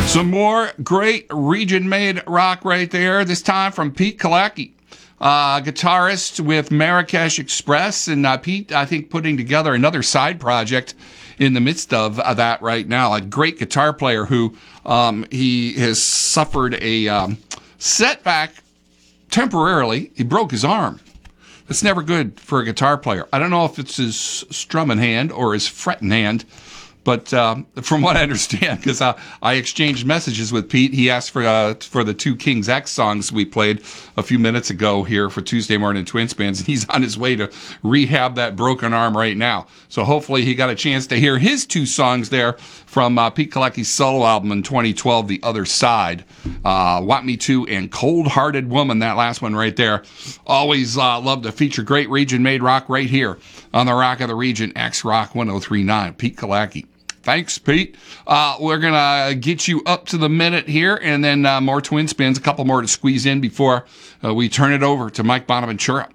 Some more great region-made rock right there, this time from Pete Kalacki, guitarist with Marrakesh Express. And Pete, I think, putting together another side project in the midst of that right now. A great guitar player who he has suffered a setback temporarily. He broke his arm. That's never good for a guitar player. I don't know if it's his strumming hand or his fretting hand, but from what I understand, because I exchanged messages with Pete, he asked for the two King's X songs we played a few minutes ago here for Tuesday Morning Twin Spins, and he's on his way to rehab that broken arm right now. So hopefully he got a chance to hear his two songs there from Pete Kalacki's solo album in 2012, The Other Side. Want Me To and Cold Hearted Woman, that last one right there. Always love to feature great region-made rock right here on the Rock of the Region, X-Rock 1039. Pete Kalacki. Thanks, Pete. We're going to get you up to the minute here, and then more Twin Spins, a couple more to squeeze in before we turn it over to Mike Bonaventura.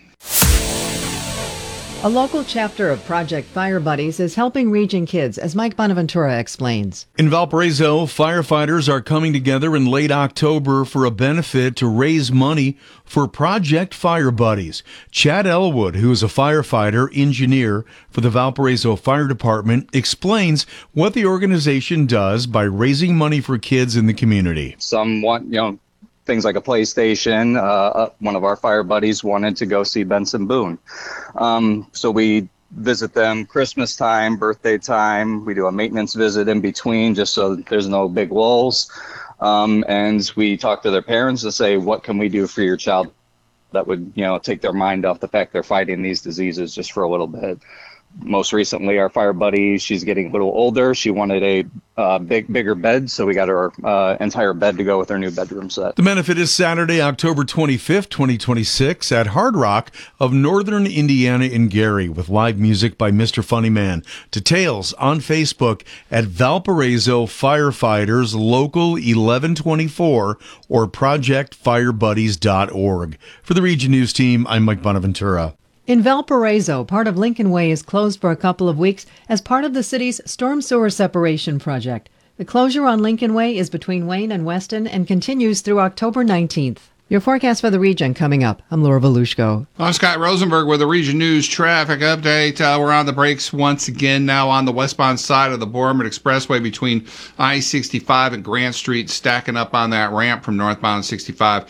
A local chapter of Project Fire Buddies is helping region kids, as Mike Bonaventura explains. In Valparaiso, firefighters are coming together in late October for a benefit to raise money for Project Fire Buddies. Chad Elwood, who is a firefighter engineer for the Valparaiso Fire Department, explains what the organization does by raising money for kids in the community. Some want, things like a PlayStation. One of our fire buddies wanted to go see Benson Boone. So we visit them Christmas time, birthday time. We do a maintenance visit in between just so there's no big lulls. And we talk to their parents to say, what can we do for your child that would, take their mind off the fact they're fighting these diseases just for a little bit. Most recently, our fire buddy, she's getting a little older. She wanted a bigger bed, so we got her entire bed to go with her new bedroom set. The benefit is Saturday, October 25th, 2026 at Hard Rock of Northern Indiana in Gary with live music by Mr. Funnyman. Details on Facebook at Valparaiso Firefighters Local 1124 or projectfirebuddies.org. For the Region News Team, I'm Mike Bonaventura. In Valparaiso, part of Lincoln Way is closed for a couple of weeks as part of the city's storm sewer separation project. The closure on Lincoln Way is between Wayne and Weston and continues through October 19th. Your forecast for the region coming up. I'm Laura Volushko. I'm Scott Rosenberg with the Region News traffic update. We're on the brakes once again now on the westbound side of the Boardman Expressway between I-65 and Grant Street, stacking up on that ramp from northbound 65